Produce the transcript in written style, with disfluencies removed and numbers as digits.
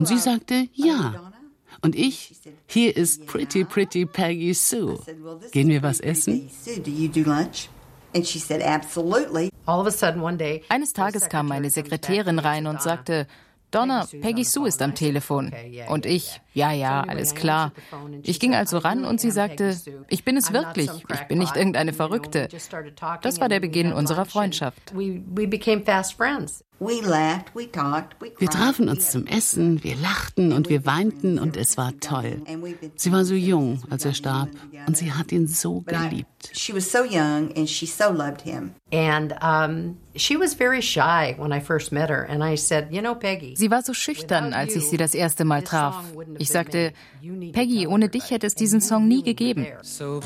Und sie sagte, ja. Und ich, hier ist Pretty Pretty Peggy Sue. Gehen wir was essen? Eines Tages kam meine Sekretärin rein und sagte, Donna, Peggy Sue ist am Telefon. Und ich, ja, alles klar. Ich ging also ran und sie sagte, ich bin es wirklich, ich bin nicht irgendeine Verrückte. Das war der Beginn unserer Freundschaft. Wir trafen uns zum Essen, wir lachten und wir weinten und es war toll. Sie war so jung, als er starb, und sie hat ihn so geliebt. She was so young and she so loved him. And she was very shy when I first met her. And I said, Peggy. Sie war so schüchtern, als ich sie das erste Mal traf. Ich sagte, Peggy, ohne dich hätte es diesen Song nie gegeben.